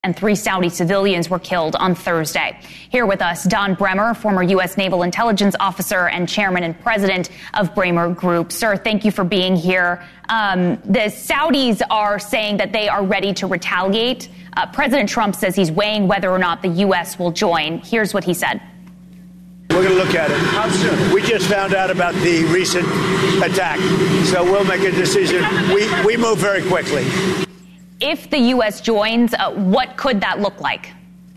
and 3 Saudi civilians were killed on Thursday. Here with us, Don Bremer, former U.S. Naval Intelligence Officer and Chairman and President of Bremer Group. Sir, thank you for being here. The Saudis are saying that they are ready to retaliate. President Trump says he's weighing whether or not the U.S. will join. Here's what he said. We're going to look at it. How soon? We just found out about the recent attack, so we'll make a decision. We move very quickly. If the U.S. joins, what could that look like?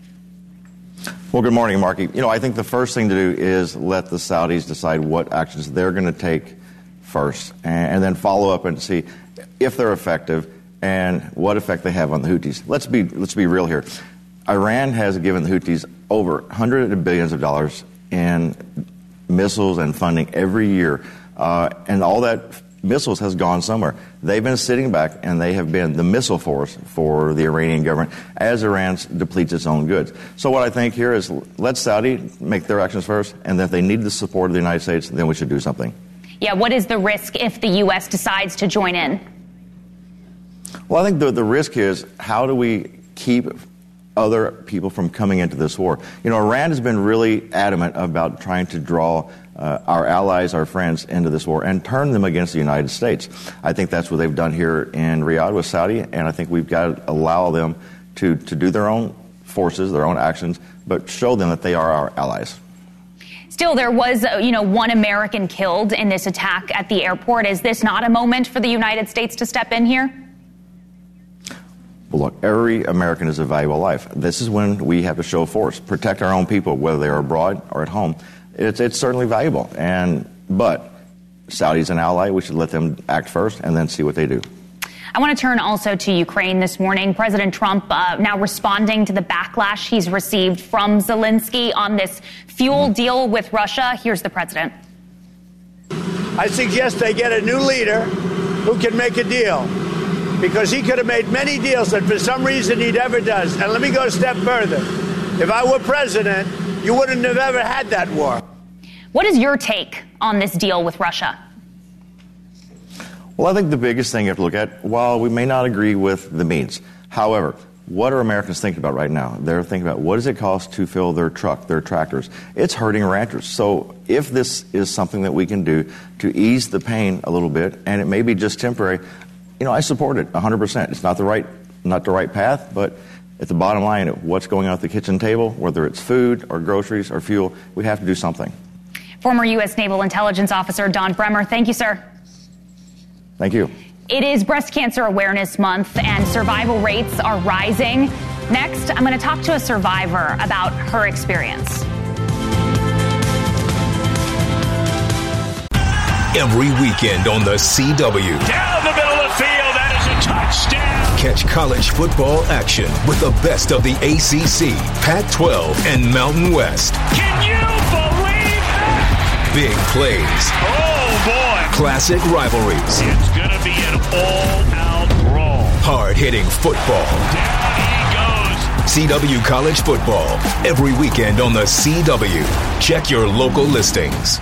Well, good morning, Marky. I think the first thing to do is let the Saudis decide what actions they're going to take first, and then follow up and see if they're effective and what effect they have on the Houthis. Let's be real here. Iran has given the Houthis over hundreds of billions of dollars in missiles and funding every year, and all that missiles has gone somewhere. They've been sitting back, and they have been the missile force for the Iranian government as Iran depletes its own goods. So what I think here is let Saudi make their actions first, and if they need the support of the United States, then we should do something. Yeah, what is the risk if the U.S. decides to join in? Well, I think the risk is, how do we keep other people from coming into this war? Iran has been really adamant about trying to draw our allies, our friends, into this war and turn them against the United States. I think that's what they've done here in Riyadh with Saudi, and I think we've got to allow them to do their own forces, their own actions, but show them that they are our allies. Still, there was, one American killed in this attack at the airport. Is this not a moment for the United States to step in here? Well, look, every American is a valuable life. This is when we have to show force, protect our own people, whether they are abroad or at home. It's certainly valuable, but Saudi's an ally. We should let them act first and then see what they do. I want to turn also to Ukraine this morning. President Trump now responding to the backlash he's received from Zelensky on this fuel deal with Russia. Here's the president. I suggest they get a new leader who can make a deal, because he could have made many deals that for some reason he never does. And let me go a step further. If I were president, you wouldn't have ever had that war. What is your take on this deal with Russia? Well, I think the biggest thing you have to look at, while we may not agree with the means, however, what are Americans thinking about right now? They're thinking about, what does it cost to fill their truck, their tractors? It's hurting ranchers. So if this is something that we can do to ease the pain a little bit, and it may be just temporary, I support it 100%. It's not the right path, but at the bottom line, what's going on at the kitchen table, whether it's food or groceries or fuel, we have to do something. Former U.S. Naval Intelligence Officer Don Bremer, thank you, sir. Thank you. It is Breast Cancer Awareness Month, and survival rates are rising. Next, I'm going to talk to a survivor about her experience. Every weekend on the CW. Down the middle of the field, that is a touchdown. Catch college football action with the best of the ACC, Pac-12, and Mountain West. Can you believe that? Big plays. Oh, boy. Classic rivalries. It's going to be an all-out brawl. Hard-hitting football. Down he goes. CW College Football. Every weekend on the CW. Check your local listings.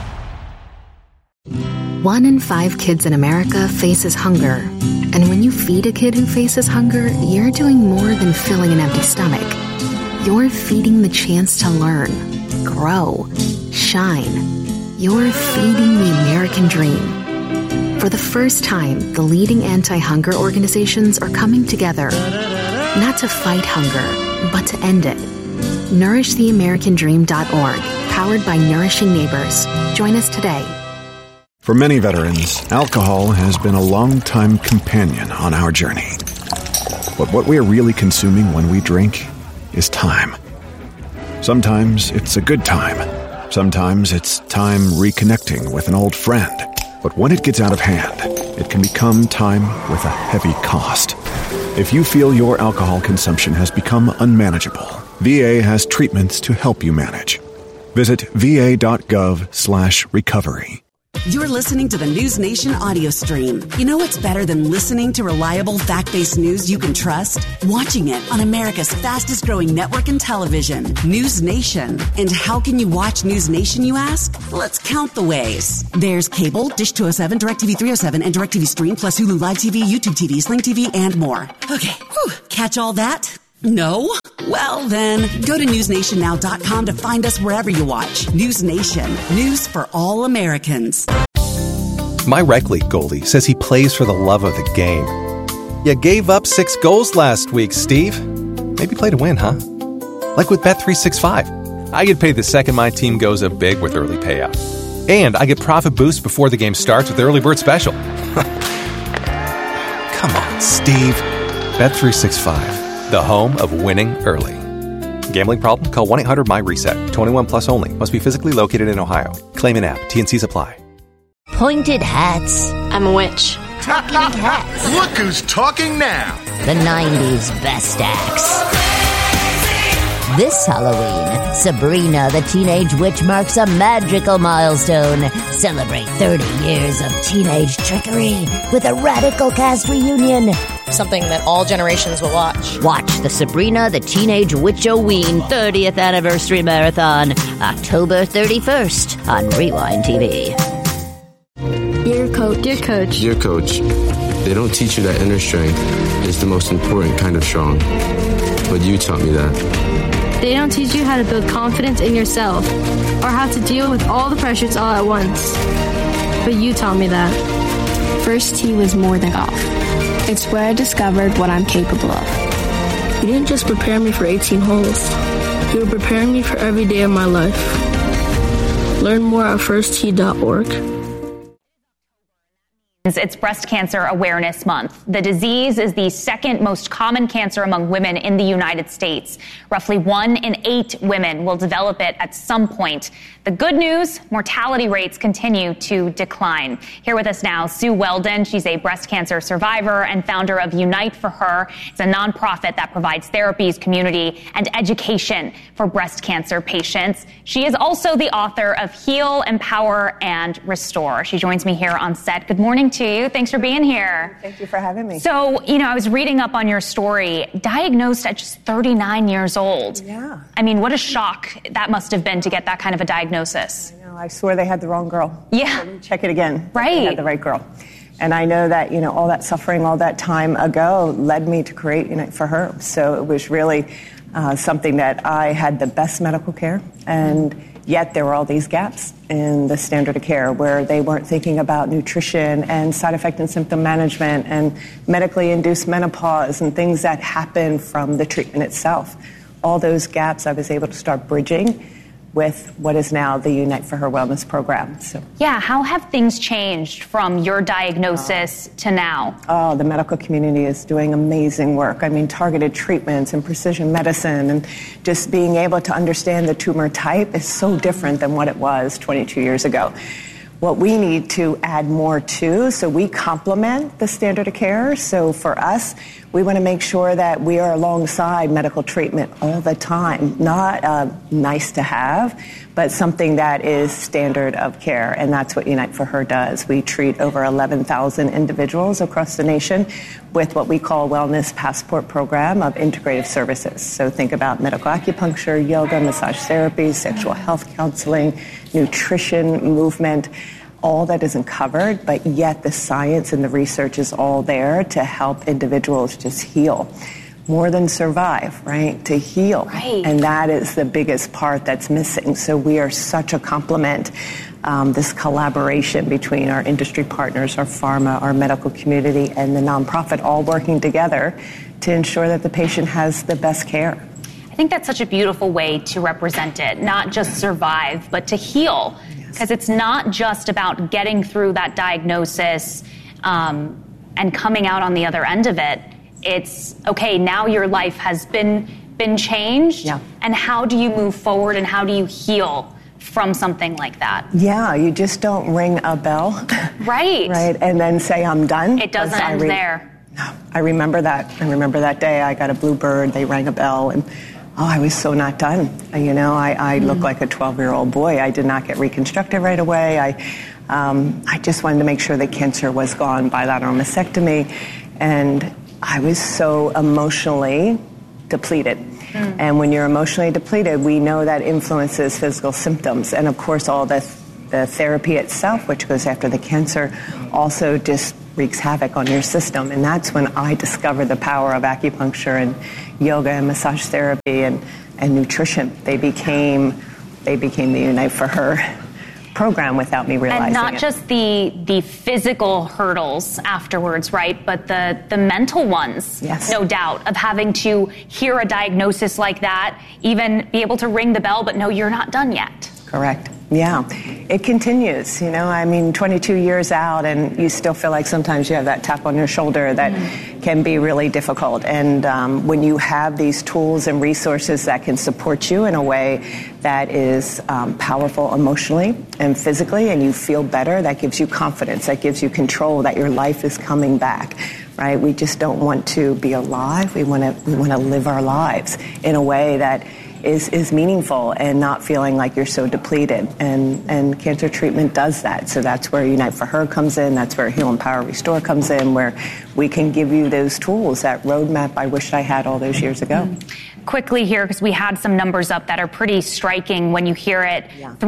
1 in 5 kids in America faces hunger. And when you feed a kid who faces hunger, you're doing more than filling an empty stomach. You're feeding the chance to learn, grow, shine. You're feeding the American dream. For the first time, the leading anti-hunger organizations are coming together, not to fight hunger, but to end it. NourishTheAmericanDream.org, powered by Nourishing Neighbors. Join us today. For many veterans, alcohol has been a long-time companion on our journey. But what we are really consuming when we drink is time. Sometimes it's a good time. Sometimes it's time reconnecting with an old friend. But when it gets out of hand, it can become time with a heavy cost. If you feel your alcohol consumption has become unmanageable, VA has treatments to help you manage. Visit va.gov/recovery. You're listening to the News Nation audio stream. You know what's better than listening to reliable, fact-based news you can trust? Watching it on America's fastest-growing network in television, News Nation. And how can you watch News Nation, you ask? Let's count the ways. There's cable, Dish 207, DirecTV 307, and DirecTV Stream, plus Hulu Live TV, YouTube TV, Sling TV, and more. Okay, catch all that? No? Well, then, go to newsnationnow.com to find us wherever you watch. News Nation. News for all Americans. My rec league goalie says he plays for the love of the game. You gave up 6 goals last week, Steve. Maybe play to win, huh? Like with Bet365. I get paid the second my team goes up big with early payout. And I get profit boosts before the game starts with the early bird special. Come on, Steve. Bet365, the home of winning early. Gambling problem? Call 1-800-MY-RESET. 21 plus only. Must be physically located in Ohio. Claim an app. T&Cs apply. Pointed hats. I'm a witch. Talking hats. Look who's talking now. The 90s best acts. This Halloween, Sabrina the Teenage Witch marks a magical milestone. Celebrate 30 years of teenage trickery with a radical cast reunion. Something that all generations will watch. Watch the Sabrina the Teenage Witch-O-Ween 30th Anniversary Marathon, October 31st on Rewind TV. Dear Coach. Dear Coach. Dear Coach, they don't teach you that inner strength is the most important kind of strong. But you taught me that. They don't teach you how to build confidence in yourself or how to deal with all the pressures all at once. But you taught me that. First tee was more than golf. It's where I discovered what I'm capable of. You didn't just prepare me for 18 holes. You were preparing me for every day of my life. Learn more at firsttee.org. It's Breast Cancer Awareness Month. The disease is the second most common cancer among women in the United States. Roughly 1 in 8 women will develop it at some point. The good news, mortality rates continue to decline. Here with us now, Sue Weldon. She's a breast cancer survivor and founder of Unite for Her. It's a nonprofit that provides therapies, community, and education for breast cancer patients. She is also the author of Heal, Empower, and Restore. She joins me here on set. Good morning to you. Thanks for being here. Thank you for having me. So, I was reading up on your story, diagnosed at just 39 years old. Yeah. I mean, what a shock that must have been to get that kind of a diagnosis. I know. I swear they had the wrong girl. Yeah. Let me check it again. Right. They had the right girl. And I know that, all that suffering all that time ago led me to create Unite for Her. So it was really something that I had the best medical care, and yet there were all these gaps in the standard of care where they weren't thinking about nutrition and side effect and symptom management and medically induced menopause and things that happen from the treatment itself. All those gaps I was able to start bridging with what is now the Unite for Her Wellness Program. So, yeah, how have things changed from your diagnosis to now? Oh, the medical community is doing amazing work. I mean, targeted treatments and precision medicine and just being able to understand the tumor type is so different than what it was 22 years ago. What we need to add more to, so we complement the standard of care. So for us, we want to make sure that we are alongside medical treatment all the time, not nice to have, but something that is standard of care. And that's what Unite for Her does. We treat over 11,000 individuals across the nation with what we call a Wellness Passport program of integrative services. So think about medical acupuncture, yoga, massage therapy, sexual health counseling, nutrition, movement. All that isn't covered, but yet the science and the research is all there to help individuals just heal. More than survive, right? To heal. Right. And that is the biggest part that's missing. So we are such a complement, this collaboration between our industry partners, our pharma, our medical community, and the nonprofit all working together to ensure that the patient has the best care. I think that's such a beautiful way to represent it, not just survive, but to heal. Because it's not just about getting through that diagnosis and coming out on the other end of it. It's, okay, now your life has been changed, yeah. And how do you move forward and how do you heal from something like that? Yeah, you just don't ring a bell. Right. Right, and then say, I'm done. It doesn't end there. No, I remember that. I remember that day I got a blue bird, they rang a bell, and I was so not done. I looked like a 12-year-old boy. I did not get reconstructed right away. I just wanted to make sure that cancer was gone by that mastectomy. And I was so emotionally depleted. And when you're emotionally depleted, we know that influences physical symptoms. And of course, all the therapy itself, which goes after the cancer, also just wreaks havoc on your system. And that's when I discovered the power of acupuncture and yoga and massage therapy and nutrition. They became the Unite for Her program without me realizing it. And not just the physical hurdles afterwards, right, but the mental ones, yes, no doubt, of having to hear a diagnosis like that, even be able to ring the bell, but no, you're not done yet. Correct. Yeah, it continues. 22 years out, and you still feel like sometimes you have that tap on your shoulder that can be really difficult. And when you have these tools and resources that can support you in a way that is powerful emotionally and physically, and you feel better, that gives you confidence, that gives you control, that your life is coming back. Right? We just don't want to be alive. We want to live our lives in a way that is meaningful and not feeling like you're so depleted. And cancer treatment does that. So that's where Unite for Her comes in. That's where Heal, Empower, Restore comes in, where we can give you those tools, that roadmap I wished I had all those years ago. Quickly here, because we had some numbers up that are pretty striking when you hear it.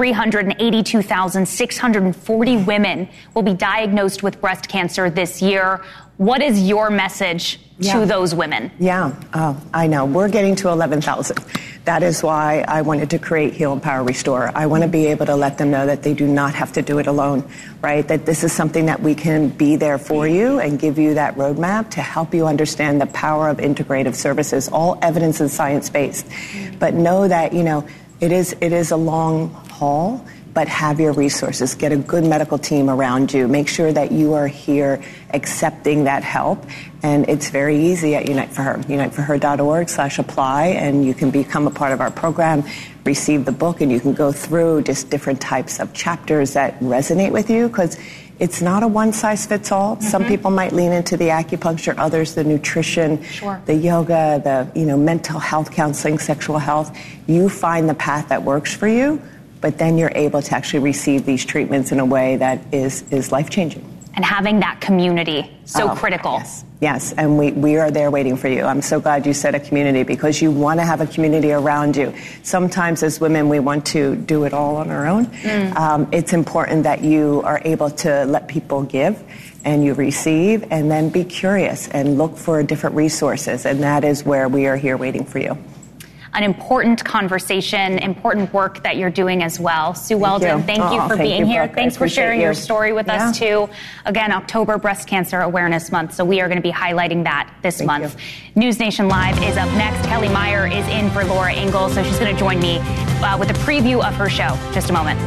382,640 women will be diagnosed with breast cancer this year. What is your message to those women? I know. We're getting to 11,000. That is why I wanted to create Heal, Empower, Restore. I want to be able to let them know that they do not have to do it alone, right? That this is something that we can be there for you and give you that roadmap to help you understand the power of integrative services, all evidence and science-based. But know that, it is a long haul, but have your resources. Get a good medical team around you. Make sure that you are here accepting that help. And it's very easy at Unite for Her, uniteforher.org/apply, and you can become a part of our program, receive the book, and you can go through just different types of chapters that resonate with you, because it's not a one-size-fits-all. Some people might lean into the acupuncture, others the nutrition, the yoga, the mental health counseling, sexual health. You find the path that works for you, but then you're able to actually receive these treatments in a way that is life-changing. And having that community, so critical. Yes, and we are there waiting for you. I'm so glad you said a community, because you want to have a community around you. Sometimes as women, we want to do it all on our own. It's important that you are able to let people give and you receive, and then be curious and look for different resources. And that is where we are here waiting for you. An important conversation, important work that you're doing as well. Sue Weldon, thank you for being here. Thanks for sharing your story with us, too. Again, October Breast Cancer Awareness Month, so we are going to be highlighting that this month. News Nation Live is up next. Kelly Meyer is in for Laura Ingalls, so she's going to join me with a preview of her show. Just a moment.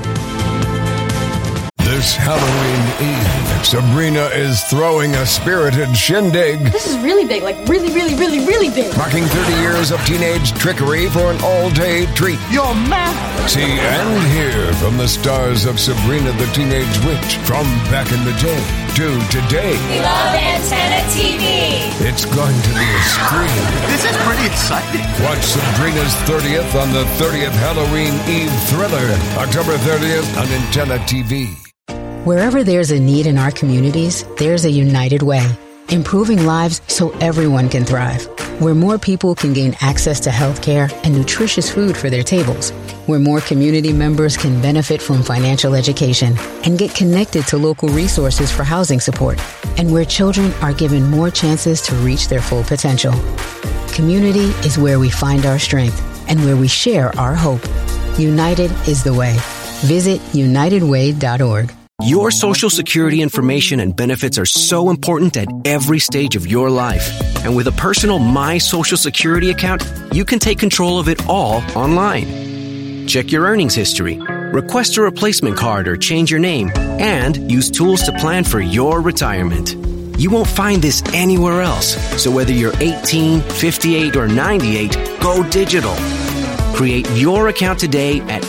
This Halloween Eve, Sabrina is throwing a spirited shindig. This is really big, like really, really, really, really big. Marking 30 years of teenage trickery for an all-day treat. You're mad. See and hear from the stars of Sabrina the Teenage Witch, from back in the day to today. We love Antenna TV. It's going to be a scream. This is pretty exciting. Watch Sabrina's 30th on the 30th Halloween Eve thriller, October 30th on Antenna TV. Wherever there's a need in our communities, there's a United Way, improving lives so everyone can thrive. Where more people can gain access to health care and nutritious food for their tables. Where more community members can benefit from financial education and get connected to local resources for housing support. And where children are given more chances to reach their full potential. Community is where we find our strength and where we share our hope. United is the way. Visit unitedway.org. Your Social Security information and benefits are so important at every stage of your life. And with a personal My Social Security account, you can take control of it all online. Check your earnings history, request a replacement card or change your name, and use tools to plan for your retirement. You won't find this anywhere else. So whether you're 18, 58, or 98, go digital. Create your account today at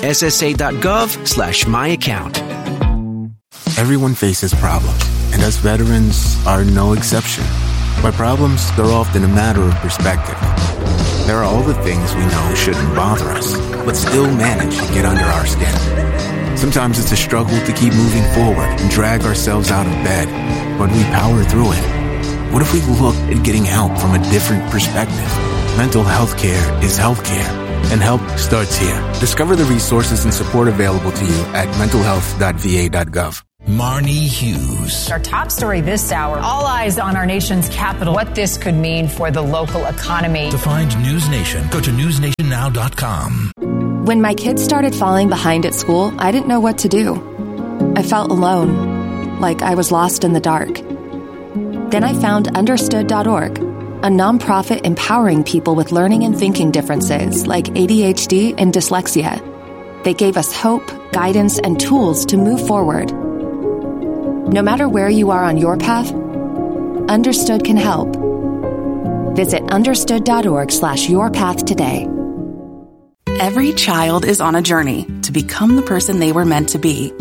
ssa.gov/myaccount. Everyone faces problems, and us veterans are no exception. But problems, they're often a matter of perspective. There are all the things we know shouldn't bother us, but still manage to get under our skin. Sometimes it's a struggle to keep moving forward and drag ourselves out of bed, but we power through it. What if we looked at getting help from a different perspective? Mental health care is health care, and help starts here. Discover the resources and support available to you at mentalhealth.va.gov. Marnie Hughes. Our top story this hour, all eyes on our nation's capital, what this could mean for the local economy. To find News Nation, go to newsnationnow.com. When my kids started falling behind at school, I didn't know what to do. I felt alone, like I was lost in the dark. Then I found Understood.org, a nonprofit empowering people with learning and thinking differences like ADHD and dyslexia. They gave us hope, guidance, and tools to move forward. No matter where you are on your path, Understood can help. Visit understood.org/yourpath today. Every child is on a journey to become the person they were meant to be.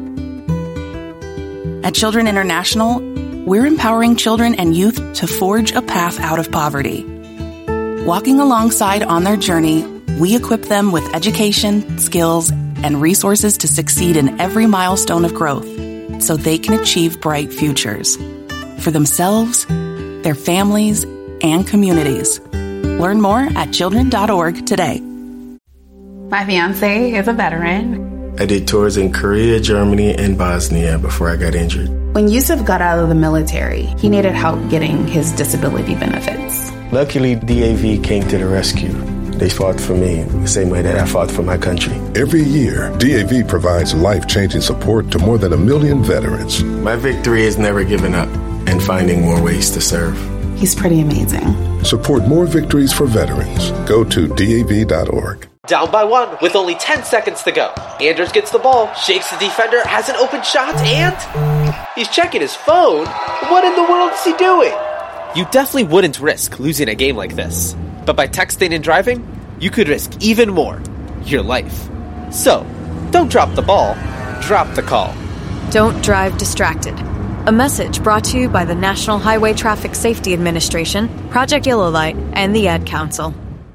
At Children International, we're empowering children and youth to forge a path out of poverty. Walking alongside on their journey, we equip them with education, skills, and resources to succeed in every milestone of growth so they can achieve bright futures for themselves, their families, and communities. Learn more at children.org today. My fiance is a veteran. I did tours in Korea, Germany, and Bosnia before I got injured. When Yusuf got out of the military, he needed help getting his disability benefits. Luckily, DAV came to the rescue. They fought for me the same way that I fought for my country. Every year, DAV provides life-changing support to more than 1 million veterans. My victory is never giving up and finding more ways to serve. He's pretty amazing. Support more victories for veterans. Go to DAV.org. Down by 1 with only 10 seconds to go. Anders gets the ball, shakes the defender, has an open shot, and he's checking his phone. What in the world is he doing? You definitely wouldn't risk losing a game like this. But by texting and driving, you could risk even more, your life. So, don't drop the ball, drop the call. Don't drive distracted. A message brought to you by the National Highway Traffic Safety Administration, Project Yellow Light, and the Ad Council.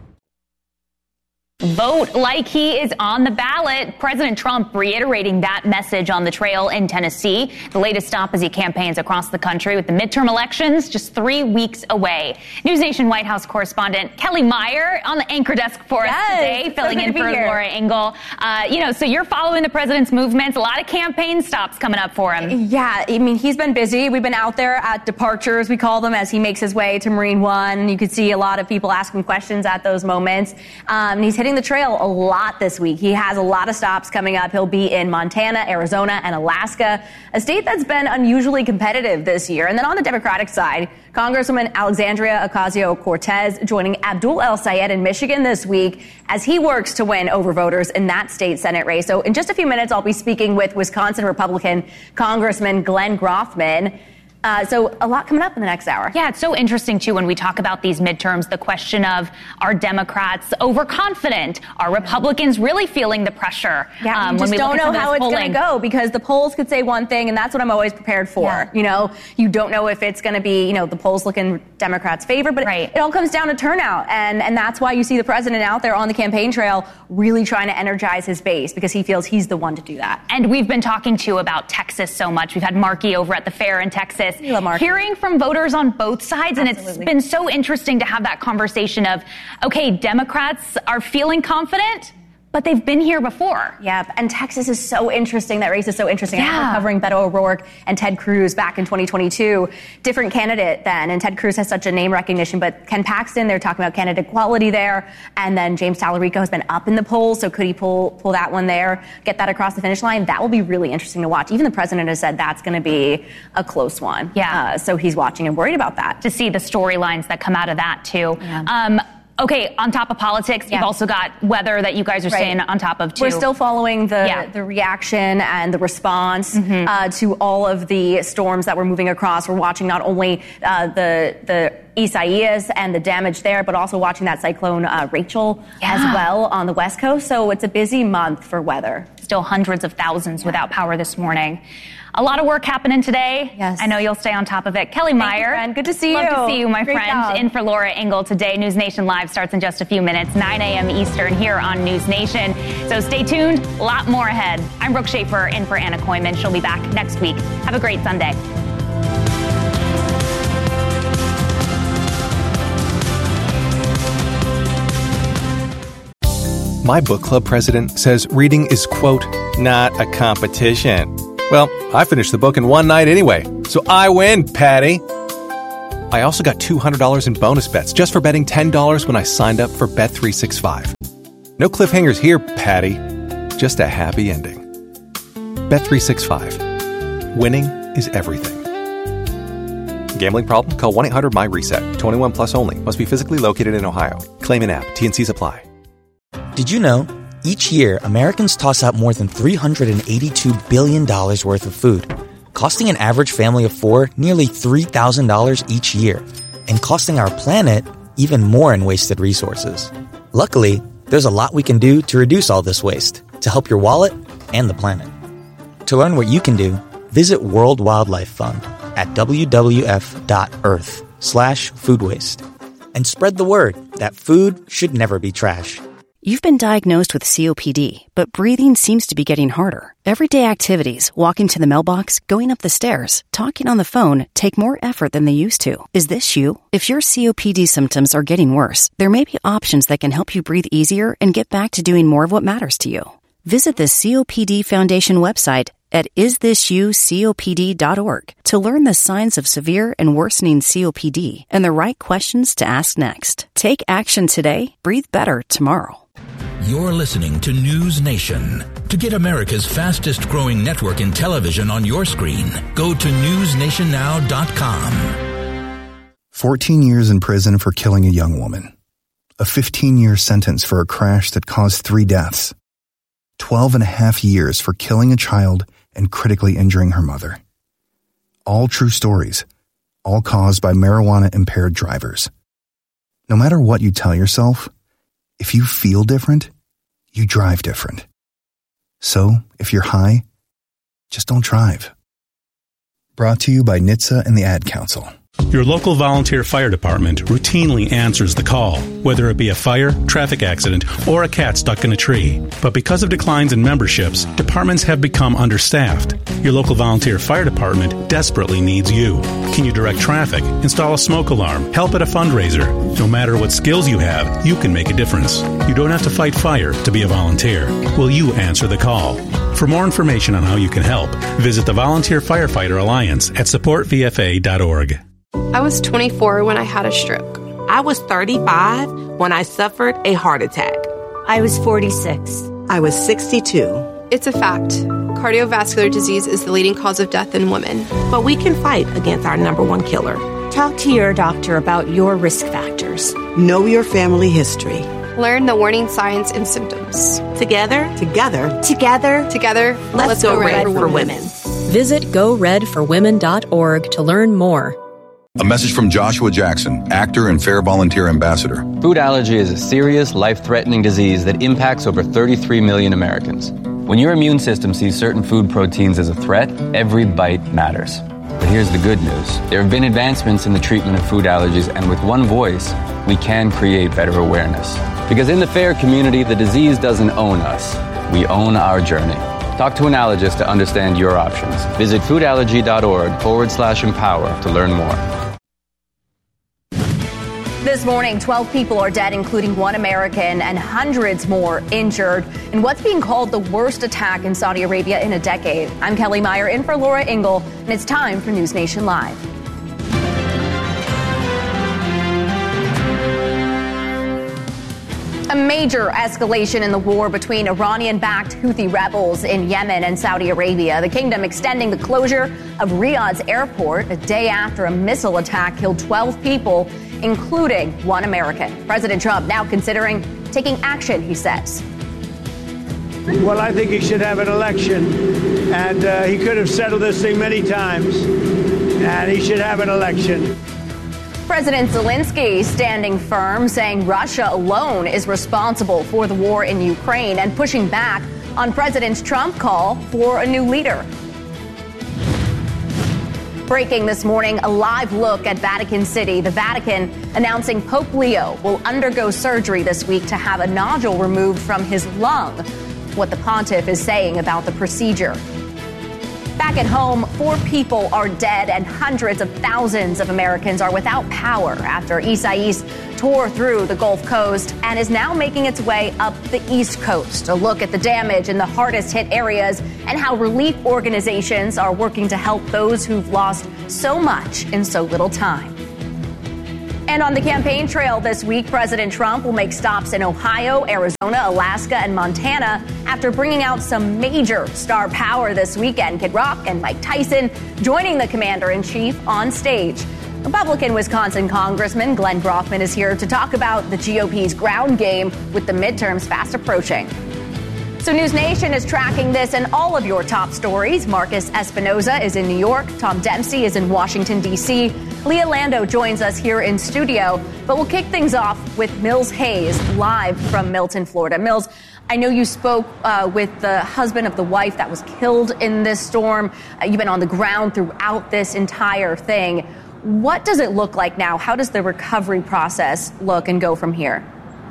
Vote like he is on the ballot. President Trump reiterating that message on the trail in Tennessee. The latest stop as he campaigns across the country with the midterm elections just 3 weeks away. News Nation White House correspondent Kelly Meyer on the anchor desk for us today, filling in for Laura Engel. So you're following the president's movements. A lot of campaign stops coming up for him. Yeah, I mean, he's been busy. We've been out there at departures, we call them, as he makes his way to Marine One. You could see a lot of people asking questions at those moments. He's hitting the trail a lot this week. He has a lot of stops coming up. He'll be in Montana, Arizona, and Alaska, a state that's been unusually competitive this year. And then on the Democratic side, Congresswoman Alexandria Ocasio-Cortez joining Abdul El Sayed in Michigan this week as he works to win over voters in that state Senate race. So in just a few minutes, I'll be speaking with Wisconsin Republican Congressman Glenn Grothman. So a lot coming up in the next hour. Yeah, it's so interesting, too, when we talk about these midterms, the question of, are Democrats overconfident? Are Republicans really feeling the pressure? Yeah, we just don't know how it's going to go because the polls could say one thing, and that's what I'm always prepared for. Yeah. You know, you don't know if it's going to be, the polls look in Democrats' favor, but it all comes down to turnout. And that's why you see the president out there on the campaign trail really trying to energize his base because he feels he's the one to do that. And we've been talking, too, about Texas so much. We've had Markey over at the fair in Texas. Hearing from voters on both sides. Absolutely. And it's been so interesting to have that conversation of, okay, Democrats are feeling confident, but they've been here before. Yeah, and Texas is so interesting. That race is so interesting. Yeah. I remember covering Beto O'Rourke and Ted Cruz back in 2022. Different candidate then, and Ted Cruz has such a name recognition, but Ken Paxton, they're talking about candidate equality there, and then James Tallarico has been up in the polls, so could he pull that one there, get that across the finish line? That will be really interesting to watch. Even the president has said that's going to be a close one. Yeah. So he's watching and worried about that. To see the storylines that come out of that, too. Yeah. Okay, on top of politics, you've also got weather that you guys are staying on top of, too. We're still following the reaction and the response to all of the storms that we're moving across. We're watching not only the Isaias and the damage there, but also watching that cyclone Rachel as well on the West Coast. So it's a busy month for weather. Still hundreds of thousands without power this morning. A lot of work happening today. Yes. I know you'll stay on top of it. Kelly Meyer. Thank you, good to see you. Love to see you, my Great friend. job. In for Laura Engel today. News Nation Live starts in just a few minutes, 9 a.m. Eastern here on News Nation. So stay tuned. A lot more ahead. I'm Brooke Schaefer in for Anna Koyman. She'll be back next week. Have a great Sunday. My book club president says reading is, quote, not a competition. Well, I finished the book in one night anyway, so I win, Patty. I also got $200 in bonus bets just for betting $10 when I signed up for Bet365. No cliffhangers here, Patty. Just a happy ending. Bet365. Winning is everything. Gambling problem? Call 1-800-MY-RESET. 21 plus only. Must be physically located in Ohio. Claim in app. T&Cs apply. Did you know? Each year, Americans toss out more than $382 billion worth of food, costing an average family of four nearly $3,000 each year, and costing our planet even more in wasted resources. Luckily, there's a lot we can do to reduce all this waste, to help your wallet and the planet. To learn what you can do, visit World Wildlife Fund at wwf.earth/food waste. And spread the word that food should never be trash. You've been diagnosed with COPD, but breathing seems to be getting harder. Everyday activities, walking to the mailbox, going up the stairs, talking on the phone, take more effort than they used to. Is this you? If your COPD symptoms are getting worse, there may be options that can help you breathe easier and get back to doing more of what matters to you. Visit the COPD Foundation website at isthisyoucopd.org to learn the signs of severe and worsening COPD and the right questions to ask next. Take action today. Breathe better tomorrow. You're listening to News Nation. To get America's fastest growing network in television on your screen, go to newsnationnow.com. 14 years in prison for killing a young woman. A 15-year sentence for a crash that caused 3 deaths. 12 and a half years for killing a child and critically injuring her mother. All true stories, all caused by marijuana-impaired drivers. No matter what you tell yourself, if you feel different, you drive different. So, if you're high, just don't drive. Brought to you by NHTSA and the Ad Council. Your local volunteer fire department routinely answers the call, whether it be a fire, traffic accident, or a cat stuck in a tree. But because of declines in memberships, departments have become understaffed. Your local volunteer fire department desperately needs you. Can you direct traffic, install a smoke alarm, help at a fundraiser? No matter what skills you have, you can make a difference. You don't have to fight fire to be a volunteer. Will you answer the call? For more information on how you can help, visit the Volunteer Firefighter Alliance at supportvfa.org. I was 24 when I had a stroke. I was 35 when I suffered a heart attack. I was 46. I was 62. It's a fact. Cardiovascular disease is the leading cause of death in women. But we can fight against our number one killer. Talk to your doctor about your risk factors. Know your family history. Learn the warning signs and symptoms. Together, let's go Red for Women. Visit GoRedForWomen.org to learn more. A message from Joshua Jackson, actor and Fair Volunteer Ambassador. Food allergy is a serious, life-threatening disease that impacts over 33 million Americans. When your immune system sees certain food proteins as a threat, every bite matters. But here's the good news. There have been advancements in the treatment of food allergies, and with one voice, we can create better awareness. Because in the FAIR community, the disease doesn't own us. We own our journey. Talk to an allergist to understand your options. Visit foodallergy.org/empower to learn more. This morning, 12 people are dead, including 1 American, and hundreds more injured in what's being called the worst attack in Saudi Arabia in a decade. I'm Kelly Meyer in for Laura Ingle, and it's time for News Nation Live. A major escalation in the war between Iranian-backed Houthi rebels in Yemen and Saudi Arabia. The kingdom extending the closure of Riyadh's airport a day after a missile attack killed 12 people, including 1 American. President Trump now considering taking action, he says. Well, I think he should have an election, and he could have settled this thing many times, and he should have an election. President Zelensky standing firm, saying Russia alone is responsible for the war in Ukraine and pushing back on President Trump's call for a new leader. Breaking this morning, a live look at Vatican City. The Vatican announcing Pope Leo will undergo surgery this week to have a nodule removed from his lung. What the pontiff is saying about the procedure. Back at home, 4 people are dead and hundreds of thousands of Americans are without power after Isaias tore through the Gulf Coast and is now making its way up the East Coast. A look at the damage in the hardest hit areas and how relief organizations are working to help those who've lost so much in so little time. And on the campaign trail this week, President Trump will make stops in Ohio, Arizona, Alaska, and Montana after bringing out some major star power this weekend. Kid Rock and Mike Tyson joining the commander-in-chief on stage. Republican Wisconsin Congressman Glenn Grothman is here to talk about the GOP's ground game with the midterms fast approaching. So News Nation is tracking this and all of your top stories. Marcus Espinoza is in New York. Tom Dempsey is in Washington, D.C. Leah Lando joins us here in studio. But we'll kick things off with Mills Hayes live from Milton, Florida. Mills, I know you spoke with the husband of the wife that was killed in this storm. You've been on the ground throughout this entire thing. What does it look like now? How does the recovery process look and go from here?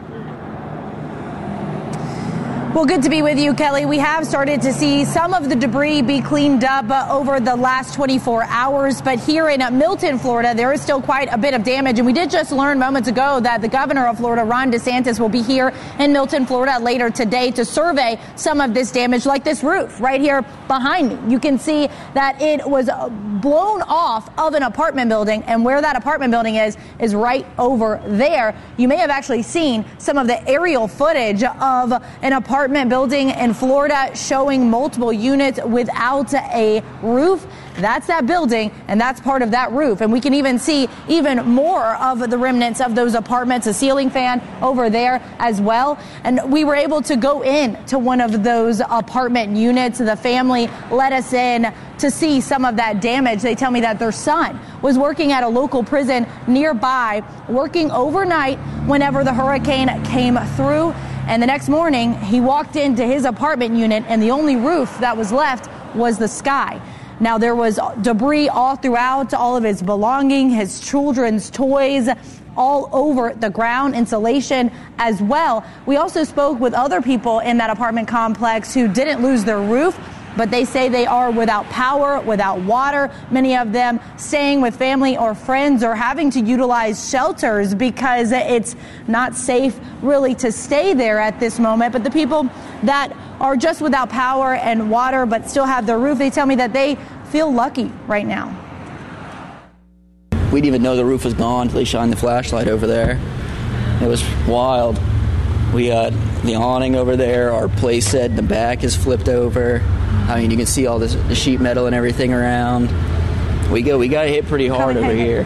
Well, good to be with you, Kelly. We have started to see some of the debris be cleaned up over the last 24 hours. But here in Milton, Florida, there is still quite a bit of damage. And we did just learn moments ago that the governor of Florida, Ron DeSantis, will be here in Milton, Florida later today to survey some of this damage, like this roof right here behind me. You can see that it was blown off of an apartment building. And where that apartment building is right over there. You may have actually seen some of the aerial footage of an apartment building in Florida showing multiple units without a roof. That's that building, and that's part of that roof. And we can even see even more of the remnants of those apartments, a ceiling fan over there as well. And we were able to go in to one of those apartment units. The family let us in to see some of that damage. They tell me that their son was working at a local prison nearby, working overnight whenever the hurricane came through. And the next morning, he walked into his apartment unit, and the only roof that was left was the sky. Now, there was debris all throughout, all of his belonging, his children's toys, all over the ground, insulation as well. We also spoke with other people in that apartment complex who didn't lose their roof, but they say they are without power, without water, many of them staying with family or friends or having to utilize shelters because it's not safe really to stay there at this moment. But the people that are just without power and water but still have their roof, they tell me that they feel lucky right now. We didn't even know the roof was gone until they shined the flashlight over there. It was wild. We got the awning over there, our place set in the back is flipped over. I mean, you can see all this, the sheet metal and everything around. We got hit pretty hard over here.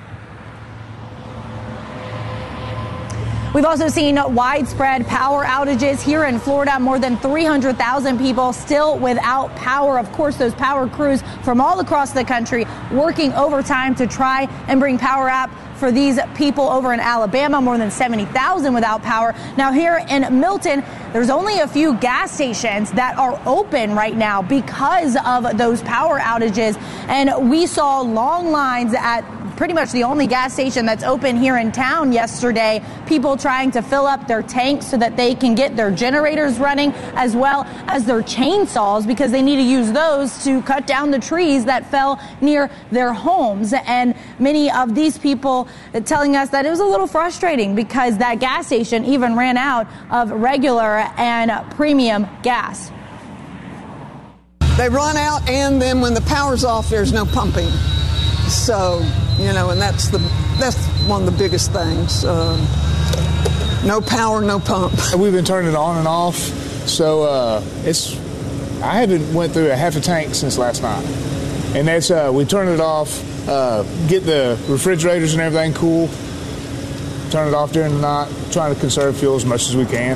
We've also seen widespread power outages here in Florida. More than 300,000 people still without power. Of course, those power crews from all across the country working overtime to try and bring power up for these people over in Alabama. More than 70,000 without power. Now here in Milton, there's only a few gas stations that are open right now because of those power outages. And we saw long lines at pretty much the only gas station that's open here in town yesterday. People trying to fill up their tanks so that they can get their generators running, as well as their chainsaws, because they need to use those to cut down the trees that fell near their homes. And many of these people telling us that it was a little frustrating because that gas station even ran out of regular and premium gas. They run out, and then when the power's off, there's no pumping. So, and that's one of the biggest things. No power, no pump. We've been turning it on and off, so I haven't went through a half a tank since last night. And that's we turn it off, get the refrigerators and everything cool, turn it off during the night, trying to conserve fuel as much as we can.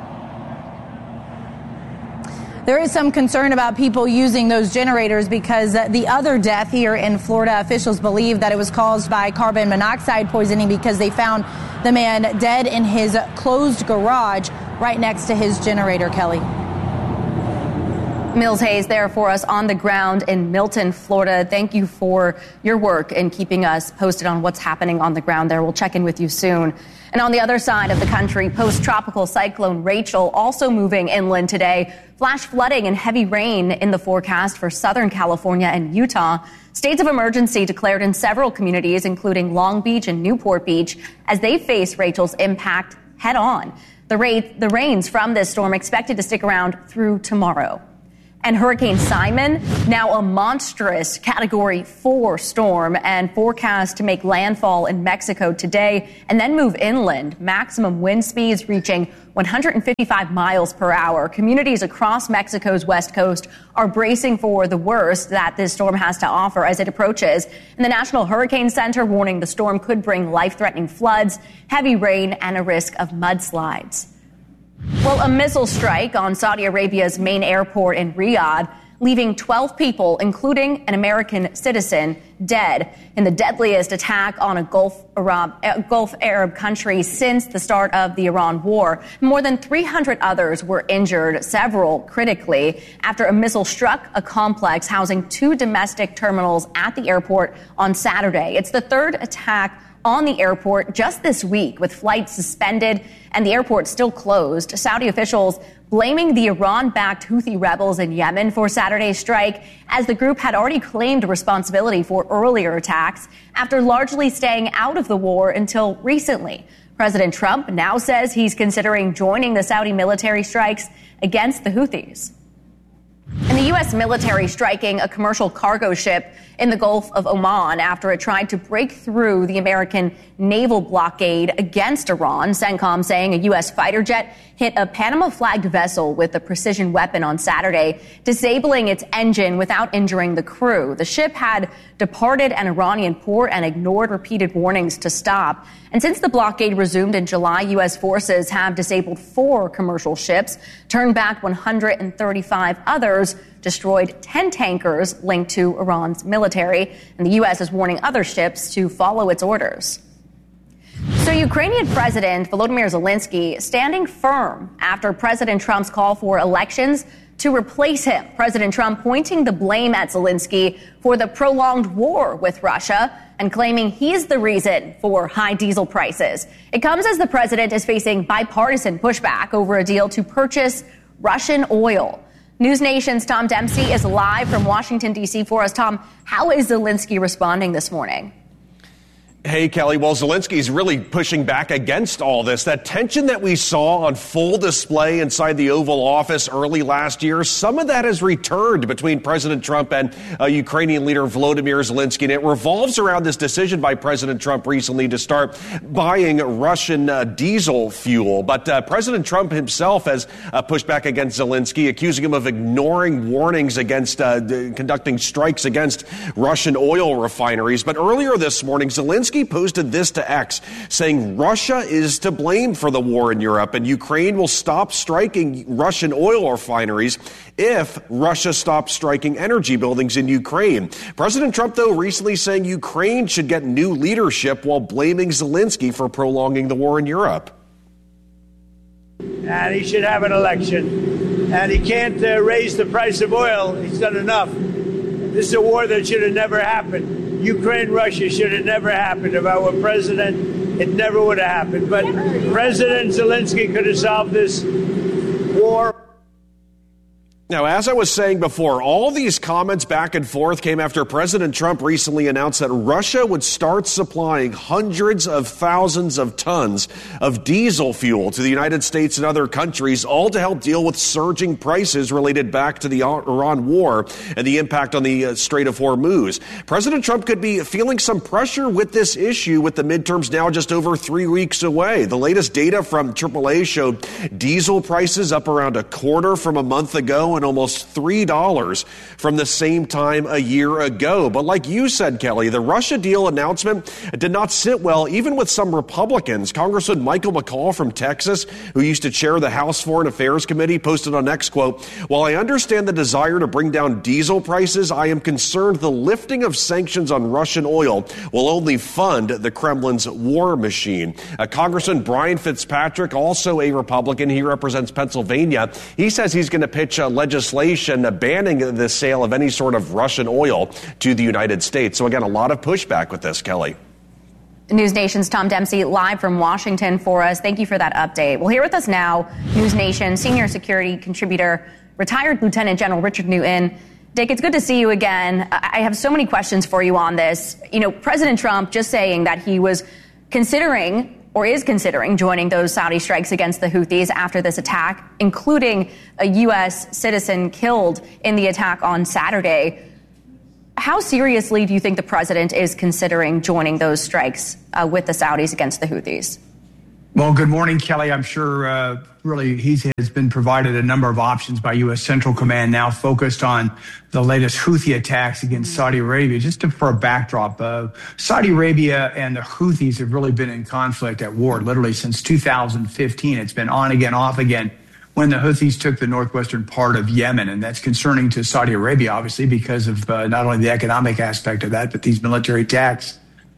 There is some concern about people using those generators because the other death here in Florida, officials believe that it was caused by carbon monoxide poisoning because they found the man dead in his closed garage right next to his generator, Kelly. Mills Hayes there for us on the ground in Milton, Florida. Thank you for your work in keeping us posted on what's happening on the ground there. We'll check in with you soon. And on the other side of the country, post-tropical cyclone Rachel also moving inland today. Flash flooding and heavy rain in the forecast for Southern California and Utah. States of emergency declared in several communities, including Long Beach and Newport Beach, as they face Rachel's impact head on. The rains from this storm expected to stick around through tomorrow. And Hurricane Simon, now a monstrous Category 4 storm and forecast to make landfall in Mexico today and then move inland. Maximum wind speeds reaching 155 miles per hour. Communities across Mexico's west coast are bracing for the worst that this storm has to offer as it approaches. And the National Hurricane Center warning the storm could bring life-threatening floods, heavy rain, and a risk of mudslides. Well, a missile strike on Saudi Arabia's main airport in Riyadh, leaving 12 people, including an American citizen, dead in the deadliest attack on a Gulf Arab country since the start of the Iran war. More than 300 others were injured, several critically, after a missile struck a complex housing 2 domestic terminals at the airport on Saturday. It's the third attack on the airport just this week, with flights suspended and the airport still closed. Saudi officials blaming the Iran-backed Houthi rebels in Yemen for Saturday's strike, as the group had already claimed responsibility for earlier attacks after largely staying out of the war until recently. President Trump now says he's considering joining the Saudi military strikes against the Houthis. And the U.S. military striking a commercial cargo ship in the Gulf of Oman after it tried to break through the American naval blockade against Iran. CENTCOM saying a U.S. fighter jet hit a Panama-flagged vessel with a precision weapon on Saturday, disabling its engine without injuring the crew. The ship had departed an Iranian port and ignored repeated warnings to stop. And since the blockade resumed in July, U.S. forces have disabled 4 commercial ships, turned back 135 others, destroyed 10 tankers linked to Iran's military, and the U.S. is warning other ships to follow its orders. So Ukrainian President Volodymyr Zelensky standing firm after President Trump's call for elections to replace him. President Trump pointing the blame at Zelensky for the prolonged war with Russia and claiming he's the reason for high diesel prices. It comes as the president is facing bipartisan pushback over a deal to purchase Russian oil. News Nation's Tom Dempsey is live from Washington, D.C. for us. Tom, how is Zelensky responding this morning? Hey, Kelly. Well, Zelensky's really pushing back against all this. That tension that we saw on full display inside the Oval Office early last year, some of that has returned between President Trump and Ukrainian leader Volodymyr Zelensky. And it revolves around this decision by President Trump recently to start buying Russian diesel fuel. But President Trump himself has pushed back against Zelensky, accusing him of ignoring warnings against conducting strikes against Russian oil refineries. But earlier this morning, Zelensky posted this to X, saying Russia is to blame for the war in Europe and Ukraine will stop striking Russian oil refineries if Russia stops striking energy buildings in Ukraine. President Trump, though, recently saying Ukraine should get new leadership while blaming Zelensky for prolonging the war in Europe. And he should have an election. And he can't raise the price of oil. He's done enough. This is a war that should have never happened. Ukraine-Russia should have never happened. If I were president, it never would have happened. But President Zelensky could have solved this war. Now, as I was saying before, all these comments back and forth came after President Trump recently announced that Russia would start supplying hundreds of thousands of tons of diesel fuel to the United States and other countries, all to help deal with surging prices related back to the Iran war and the impact on the Strait of Hormuz. President Trump could be feeling some pressure with this issue with the midterms now just over 3 weeks away. The latest data from AAA showed diesel prices up around a quarter from a month ago and almost $3 from the same time a year ago. But like you said, Kelly, the Russia deal announcement did not sit well even with some Republicans. Congressman Michael McCaul from Texas, who used to chair the House Foreign Affairs Committee, posted on X, quote, "While I understand the desire to bring down diesel prices, I am concerned the lifting of sanctions on Russian oil will only fund the Kremlin's war machine." Congressman Brian Fitzpatrick, also a Republican, he represents Pennsylvania. He says he's going to pitch legislation banning the sale of any sort of Russian oil to the United States. So again, a lot of pushback with this, Kelly. News Nation's Tom Dempsey live from Washington for us. Thank you for that update. Well, here with us now, News Nation senior security contributor, retired Lieutenant General Richard Newton. Dick, it's good to see you again. I have so many questions for you on this. You know, President Trump just saying that he was considering or is considering joining those Saudi strikes against the Houthis after this attack, including a U.S. citizen killed in the attack on Saturday. How seriously do you think the president is considering joining those strikes with the Saudis against the Houthis? Well, good morning, Kelly. I'm sure really he has been provided a number of options by U.S. Central Command, now focused on the latest Houthi attacks against Saudi Arabia. Just for a backdrop, Saudi Arabia and the Houthis have really been in conflict at war literally since 2015. It's been on again, off again, when the Houthis took the northwestern part of Yemen. And that's concerning to Saudi Arabia, obviously, because of not only the economic aspect of that, but these military attacks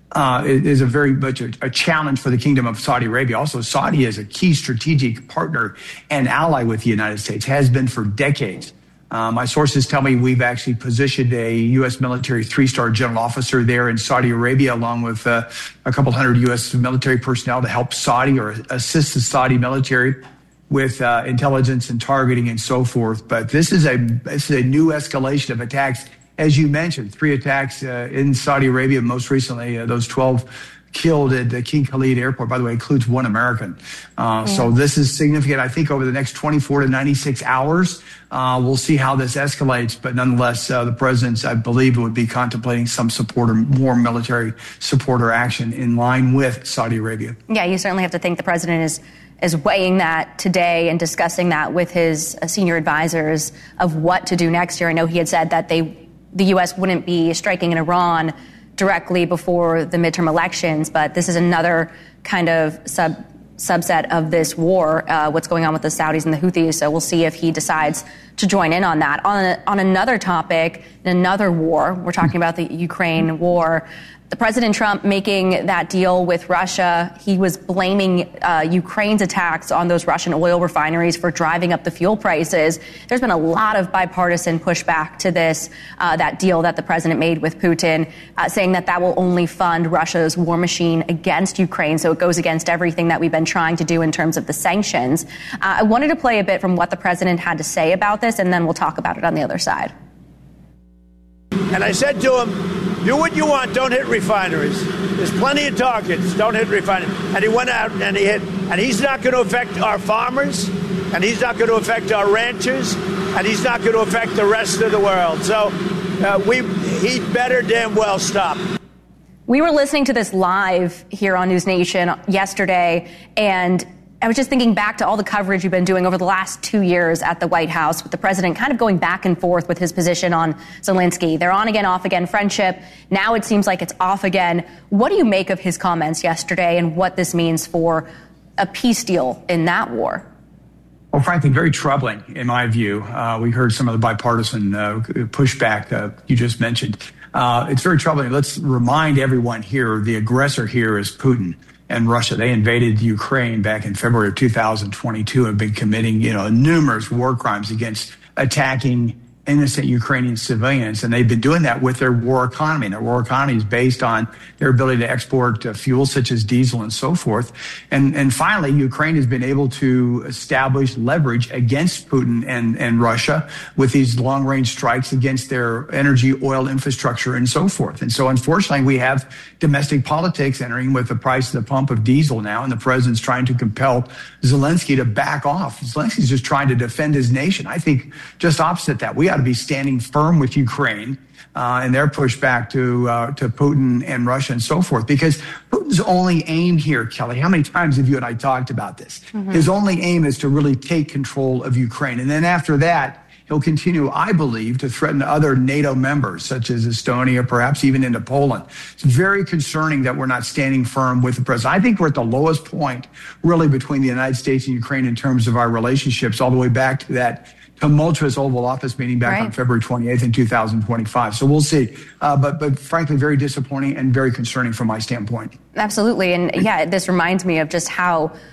is a very much a challenge for the Kingdom of Saudi Arabia. Also, Saudi is a key strategic partner and ally with the United States, has been for decades. My sources tell me we've actually positioned a U.S. military 3-star general officer there in Saudi Arabia, along with a couple hundred U.S. military personnel to help Saudi or assist the Saudi military with intelligence and targeting and so forth. But this is a new escalation of attacks. As you mentioned, 3 attacks in Saudi Arabia, most recently those 12 killed at the King Khalid Airport, by the way, includes 1 American. So this is significant. I think over the next 24 to 96 hours, we'll see how this escalates. But nonetheless, the president, I believe, would be contemplating some support or more military support or action in line with Saudi Arabia. Yeah, you certainly have to think the president is weighing that today and discussing that with his senior advisors of what to do next year. I know he had said that the U.S. wouldn't be striking in Iran directly before the midterm elections, but this is another kind of subset of this war, what's going on with the Saudis and the Houthis. So we'll see if he decides to join in on that. On another topic, in another war, we're talking about the Ukraine war. The President Trump making that deal with Russia, he was blaming Ukraine's attacks on those Russian oil refineries for driving up the fuel prices. There's been a lot of bipartisan pushback to this, that deal that the president made with Putin, saying that will only fund Russia's war machine against Ukraine. So it goes against everything that we've been trying to do in terms of the sanctions. I wanted to play a bit from what the president had to say about this, and then we'll talk about it on the other side. And I said to him, do what you want, don't hit refineries. There's plenty of targets, don't hit refineries. And he went out and he hit. And he's not going to affect our farmers, and he's not going to affect our ranchers, and he's not going to affect the rest of the world. So he better damn well stop. We were listening to this live here on News Nation yesterday, and I was just thinking back to all the coverage you've been doing over the last 2 years at the White House, with the president kind of going back and forth with his position on Zelensky. They're on again, off again friendship. Now it seems like it's off again. What do you make of his comments yesterday and what this means for a peace deal in that war? Well, frankly, very troubling in my view. We heard some of the bipartisan pushback you just mentioned. It's very troubling. Let's remind everyone here, the aggressor here is Putin and Russia. They invaded Ukraine back in February of 2022, have been committing, numerous war crimes against attacking innocent Ukrainian civilians. And they've been doing that with their war economy. And their war economy is based on their ability to export fuel such as diesel and so forth. And finally, Ukraine has been able to establish leverage against Putin and Russia with these long range strikes against their energy, oil infrastructure and so forth. And so unfortunately, we have domestic politics entering with the price of the pump of diesel now. And the president's trying to compel Zelensky to back off. Zelensky's just trying to defend his nation. I think just opposite that. We ought to be standing firm with Ukraine and their pushback to Putin and Russia and so forth, because Putin's only aim here, Kelly, how many times have you and I talked about this? Mm-hmm. His only aim is to really take control of Ukraine. And then after that, he'll continue, I believe, to threaten other NATO members, such as Estonia, perhaps even into Poland. It's very concerning that we're not standing firm with the president. I think we're at the lowest point, really, between the United States and Ukraine in terms of our relationships, all the way back to that tumultuous Oval Office meeting back on February 28th in 2025. So we'll see. But frankly, very disappointing and very concerning from my standpoint. Absolutely. And yeah, this reminds me of just how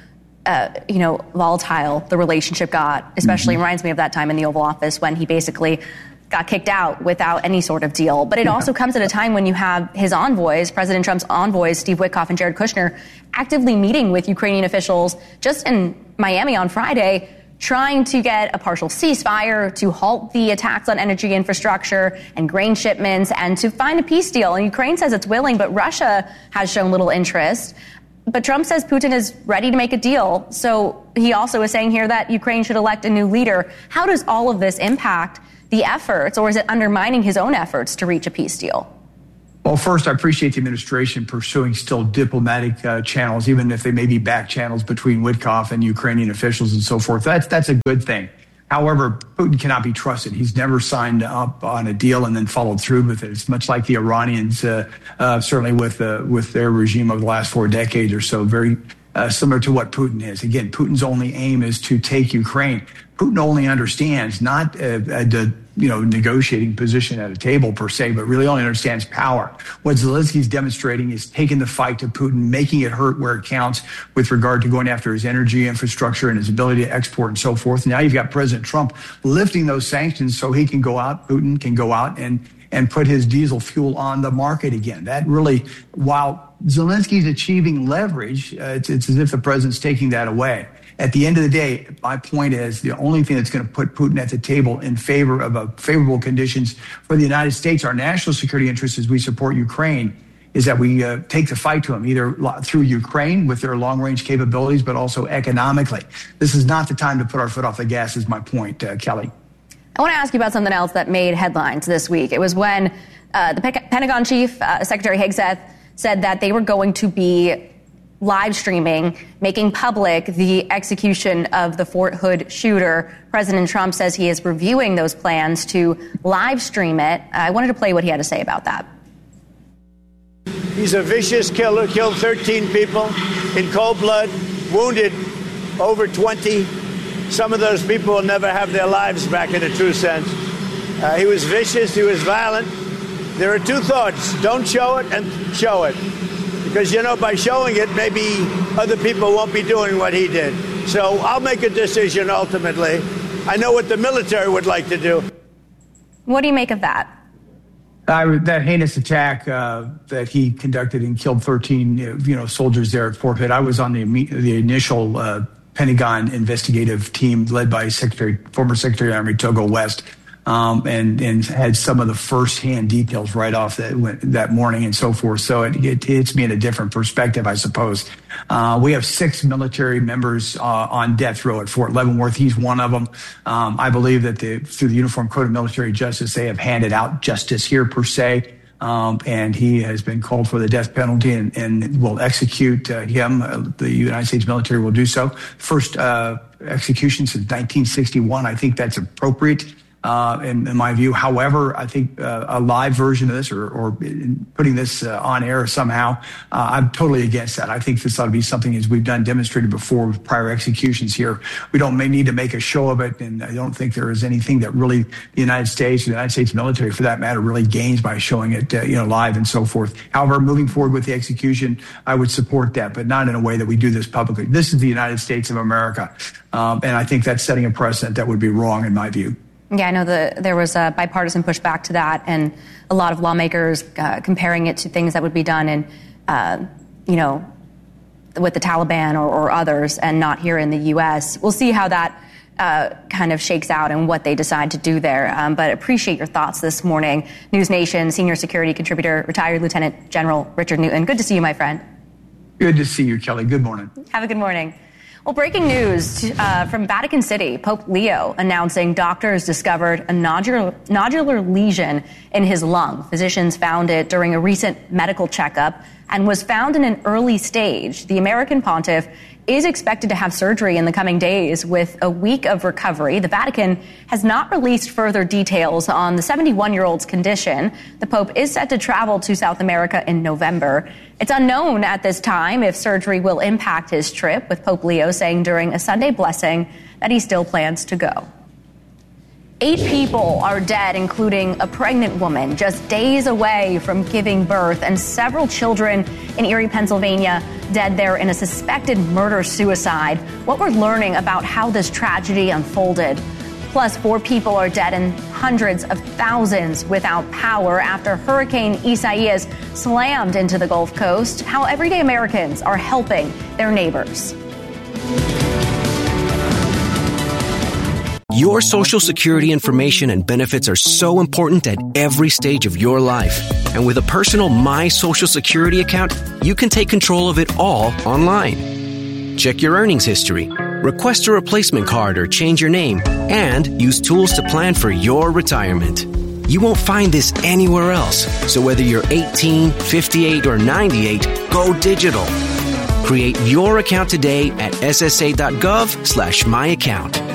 volatile the relationship got, especially reminds me of that time in the Oval Office when he basically got kicked out without any sort of deal. But it also comes at a time when you have his envoys, President Trump's envoys, Steve Witkoff and Jared Kushner, actively meeting with Ukrainian officials just in Miami on Friday, trying to get a partial ceasefire, to halt the attacks on energy infrastructure and grain shipments, and to find a peace deal. And Ukraine says it's willing, but Russia has shown little interest. But Trump says Putin is ready to make a deal. So he also is saying here that Ukraine should elect a new leader. How does all of this impact the efforts, or is it undermining his own efforts to reach a peace deal? Well, first, I appreciate the administration pursuing still diplomatic channels, even if they may be back channels between Witkoff and Ukrainian officials and so forth. That's a good thing. However, Putin cannot be trusted. He's never signed up on a deal and then followed through with it. It's much like the Iranians, certainly with their regime over the last 4 decades or so, very similar to what Putin is. Again, Putin's only aim is to take Ukraine. Putin only understands not the negotiating position at a table per se, but really only understands power. What Zelensky's demonstrating is taking the fight to Putin, making it hurt where it counts with regard to going after his energy infrastructure and his ability to export and so forth. Now you've got President Trump lifting those sanctions so he can go out, Putin can go out and put his diesel fuel on the market again. That really, while Zelensky's achieving leverage, it's as if the president's taking that away. At the end of the day, my point is the only thing that's going to put Putin at the table in favor of favorable conditions for the United States, our national security interests as we support Ukraine, is that we take the fight to them, either through Ukraine with their long-range capabilities, but also economically. This is not the time to put our foot off the gas, is my point, Kelly. I want to ask you about something else that made headlines this week. It was when the Pentagon chief, Secretary Hegseth, said that they were going to be live streaming, making public the execution of the Fort Hood shooter. President Trump says he is reviewing those plans to live stream it. I wanted to play what he had to say about that. He's a vicious killer, killed 13 people in cold blood, wounded over 20. Some of those people will never have their lives back in a true sense. He was vicious, he was violent. There are two thoughts: don't show it and show it. Because, by showing it, maybe other people won't be doing what he did. So I'll make a decision ultimately. I know what the military would like to do. What do you make of that? That heinous attack that he conducted and killed 13, soldiers there at Fort Hood. I was on the initial Pentagon investigative team led by former Secretary of the Army Togo West. And had some of the first-hand details right off that morning and so forth. So it hits me in a different perspective, I suppose. We have 6 military members on death row at Fort Leavenworth. He's one of them. I believe that through the Uniform Code of Military Justice, they have handed out justice here per se. And he has been called for the death penalty and will execute him. The United States military will do so. First execution since 1961. I think that's appropriate. In my view. However, I think a live version of this or putting this on air somehow, I'm totally against that. I think this ought to be something, as we've demonstrated before with prior executions here. We may need to make a show of it, and I don't think there is anything that really the United States military, for that matter, really gains by showing it, live and so forth. However, moving forward with the execution, I would support that, but not in a way that we do this publicly. This is the United States of America, and I think that's setting a precedent that would be wrong in my view. Yeah, I know there was a bipartisan pushback to that, and a lot of lawmakers comparing it to things that would be done in, with the Taliban or others, and not here in the U.S. We'll see how that kind of shakes out and what they decide to do there. But appreciate your thoughts this morning. News Nation senior security contributor, retired Lieutenant General Richard Newton. Good to see you, my friend. Good to see you, Kelly. Good morning. Have a good morning. Well, breaking news from Vatican City. Pope Leo announcing doctors discovered a nodular lesion in his lung. Physicians found it during a recent medical checkup and was found in an early stage. The American pontiff is expected to have surgery in the coming days with a week of recovery. The Vatican has not released further details on the 71-year-old's condition. The Pope is set to travel to South America in November. It's unknown at this time if surgery will impact his trip, with Pope Leo saying during a Sunday blessing that he still plans to go. 8 people are dead, including a pregnant woman just days away from giving birth, and several children in Erie, Pennsylvania dead there in a suspected murder-suicide. What we're learning about how this tragedy unfolded. Plus, 4 people are dead and hundreds of thousands without power after Hurricane Isaias slammed into the Gulf Coast. How everyday Americans are helping their neighbors. Your Social Security information and benefits are so important at every stage of your life. And with a personal My Social Security account, you can take control of it all online. Check your earnings history, request a replacement card or change your name, and use tools to plan for your retirement. You won't find this anywhere else. So whether you're 18, 58, or 98, go digital. Create your account today at ssa.gov/myaccount.